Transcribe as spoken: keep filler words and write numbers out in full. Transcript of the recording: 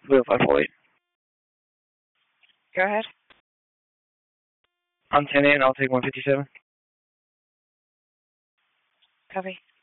zero five four eight. Go ahead. On ten eight, I'll take one fifty-seven. Copy.